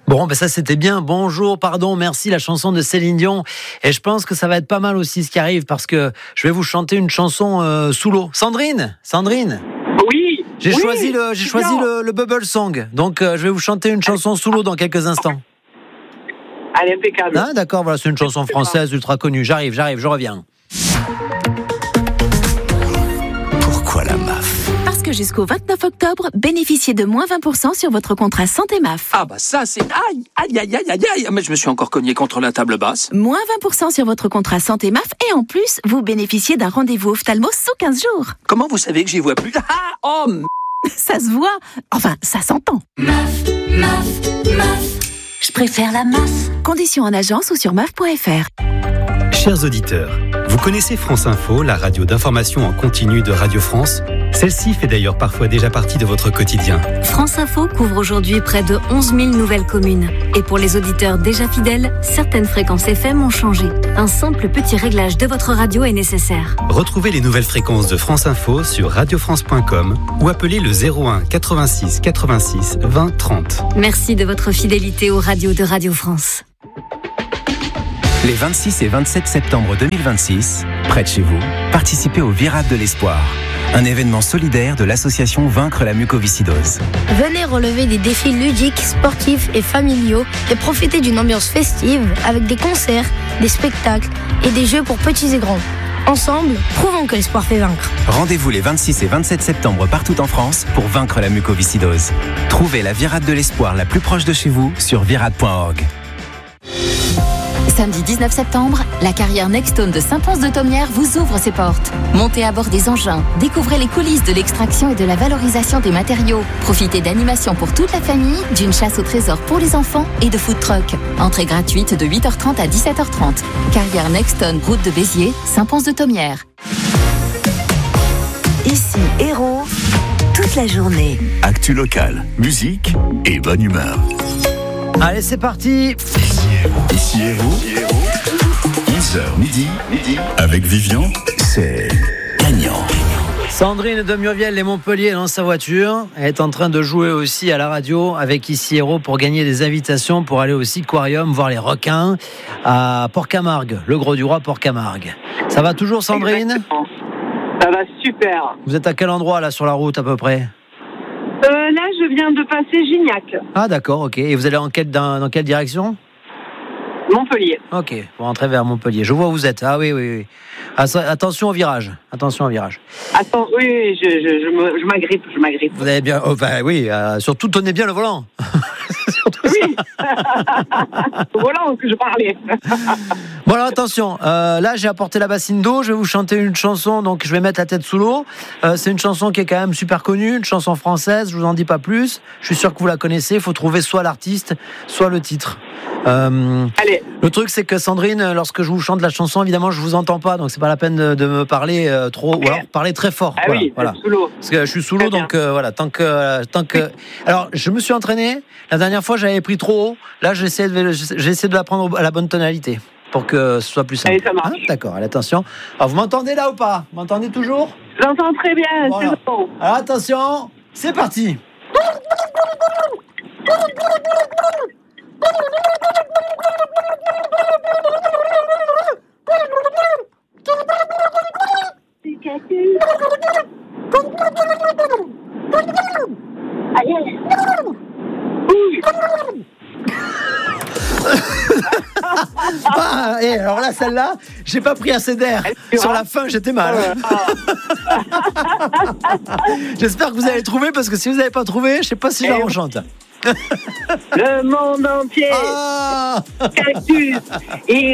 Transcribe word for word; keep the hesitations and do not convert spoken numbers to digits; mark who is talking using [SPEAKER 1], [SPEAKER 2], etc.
[SPEAKER 1] Bon, ben ça c'était bien. Bonjour, pardon, merci, la chanson de Céline Dion. Et je pense que ça va être pas mal aussi ce qui arrive parce que je vais vous chanter une chanson euh, sous l'eau. Sandrine, Sandrine.
[SPEAKER 2] Oui.
[SPEAKER 1] J'ai
[SPEAKER 2] oui,
[SPEAKER 1] choisi le, j'ai choisi le, le Bubble Song. Donc euh, je vais vous chanter une chanson sous l'eau dans quelques instants.
[SPEAKER 2] Allez, impeccable.
[SPEAKER 1] Ah, d'accord, voilà, c'est une chanson française ultra connue. J'arrive, j'arrive, je reviens.
[SPEAKER 3] Pourquoi la M A F ?
[SPEAKER 4] Parce que jusqu'au vingt-neuf octobre, bénéficiez de moins vingt pour cent sur votre contrat santé M A F.
[SPEAKER 3] Ah bah ça c'est... Aïe, aïe, aïe, aïe, aïe, aïe. Mais je me suis encore cogné contre la table basse.
[SPEAKER 4] Moins vingt pour cent sur votre contrat santé M A F et en plus, vous bénéficiez d'un rendez-vous ophtalmo sous quinze jours.
[SPEAKER 3] Comment vous savez que j'y vois plus ? Ah, oh, m-
[SPEAKER 4] Ça se voit. Enfin, ça s'entend.
[SPEAKER 5] M A F, M A F, M A F. Je préfère la M A F.
[SPEAKER 4] Conditions en agence ou sur M A F point F R.
[SPEAKER 6] Chers auditeurs, vous connaissez France Info, la radio d'information en continu de Radio France ? Celle-ci fait d'ailleurs parfois déjà partie de votre quotidien.
[SPEAKER 7] France Info couvre aujourd'hui près de onze mille nouvelles communes. Et pour les auditeurs déjà fidèles, certaines fréquences F M ont changé. Un simple petit réglage de votre radio est nécessaire.
[SPEAKER 6] Retrouvez les nouvelles fréquences de France Info sur radio france point com ou appelez le zéro un quatre-vingt-six quatre-vingt-six vingt trente.
[SPEAKER 7] Merci de votre fidélité aux radios de Radio France.
[SPEAKER 8] Les vingt-six et vingt-sept septembre deux mille vingt-six, près de chez vous, participez au Virade de l'Espoir, un événement solidaire de l'association Vaincre la mucoviscidose.
[SPEAKER 9] Venez relever des défis ludiques, sportifs et familiaux et profitez d'une ambiance festive avec des concerts, des spectacles et des jeux pour petits et grands. Ensemble, prouvons que l'espoir fait vaincre.
[SPEAKER 8] Rendez-vous les vingt-six et vingt-sept septembre partout en France pour vaincre la mucoviscidose. Trouvez la Virade de l'Espoir la plus proche de chez vous sur virade point org.
[SPEAKER 10] Samedi dix-neuf septembre, la carrière Nextone de Saint-Pons-de-Thomières vous ouvre ses portes. Montez à bord des engins, découvrez les coulisses de l'extraction et de la valorisation des matériaux. Profitez d'animations pour toute la famille, d'une chasse au trésor pour les enfants et de food truck. Entrée gratuite de huit heures trente à dix-sept heures trente. Carrière Nextone, route de Béziers, Saint-Pons-de-Thomières.
[SPEAKER 11] Ici Héros, toute la journée.
[SPEAKER 12] Actu locale, musique et bonne humeur.
[SPEAKER 1] Allez, c'est parti.
[SPEAKER 12] Ici Héros, onze heures midi, midi, avec Vivian, c'est gagnant.
[SPEAKER 1] Sandrine de Murviel et Montpellier dans sa voiture. Elle est en train de jouer aussi à la radio avec Ici Héros pour gagner des invitations pour aller au Aquarium voir les requins à Port-Camargue, le Gros du Roi Port-Camargue. Ça va toujours, Sandrine ?
[SPEAKER 2] Exactement. Ça va super.
[SPEAKER 1] Vous êtes à quel endroit là sur la route à peu près ?
[SPEAKER 2] Euh, là, je viens de passer Gignac.
[SPEAKER 1] Ah d'accord, ok. Et vous allez en quelle, dans, dans quelle direction ?
[SPEAKER 2] Montpellier.
[SPEAKER 1] Ok, vous rentrez vers Montpellier. Je vois où vous êtes. Ah oui, oui, oui. Attention au virage. Attention au virage.
[SPEAKER 2] Attends, oui, oui je, je, je, me, je m'agrippe, je m'agrippe.
[SPEAKER 1] Vous avez bien... Oh, ben oui, euh, surtout tenez bien le volant.
[SPEAKER 2] Oui. Au volant que je parlais.
[SPEAKER 1] Bon alors attention, euh, là j'ai apporté la bassine d'eau, je vais vous chanter une chanson, donc je vais mettre la tête sous l'eau. Euh, c'est une chanson qui est quand même super connue, une chanson française, je vous en dis pas plus. Je suis sûr que vous la connaissez, il faut trouver soit l'artiste, soit le titre. Euh,
[SPEAKER 2] Allez.
[SPEAKER 1] Le truc c'est que Sandrine, lorsque je vous chante la chanson, évidemment je vous entends pas, donc c'est pas la peine de, de me parler euh, trop, ou alors parler très fort.
[SPEAKER 2] Ah
[SPEAKER 1] voilà,
[SPEAKER 2] oui,
[SPEAKER 1] voilà.
[SPEAKER 2] sous l'eau.
[SPEAKER 1] Parce que je suis sous l'eau, donc euh, voilà, tant que, euh, tant que. Alors je me suis entraîné. La dernière fois j'avais pris trop haut. Là j'essaie de, j'essaie de la prendre à la bonne tonalité pour que ce soit plus simple.
[SPEAKER 2] Allez, ça marche.
[SPEAKER 1] Hein, d'accord. Allez, attention. Alors vous m'entendez là ou pas ? Vous m'entendez toujours ?
[SPEAKER 2] J'entends très bien.
[SPEAKER 1] Voilà.
[SPEAKER 2] C'est bon.
[SPEAKER 1] Alors attention, c'est parti. Ah, et alors là, celle-là, j'ai pas pris assez d'air. Sur la fin, j'étais mal. J'espère que vous allez trouver, parce que si vous n'avez pas trouvé, je sais pas si je la renchante.
[SPEAKER 2] Le monde entier.
[SPEAKER 1] Ah
[SPEAKER 2] Cactus. Et